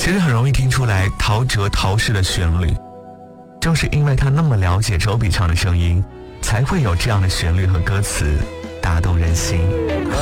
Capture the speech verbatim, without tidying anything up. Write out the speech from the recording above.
其实很容易听出来陶喆陶氏的旋律，正是因为他那么了解周笔畅的声音，才会有这样的旋律和歌词打动人心。